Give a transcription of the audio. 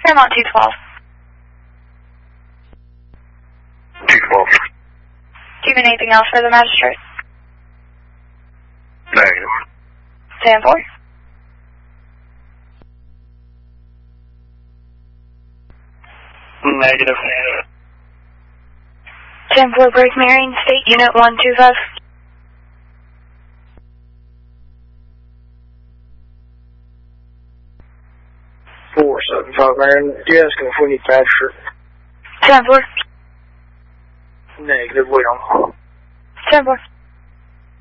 Paramount 212. 212. Do you have anything else for the magistrate? Negative. 10-4. Negative. 10-4 Break Marion, State Unit 125. 475 Marion, you ask him if we need magistrate? 10-4. Negative, we don't. 10-4.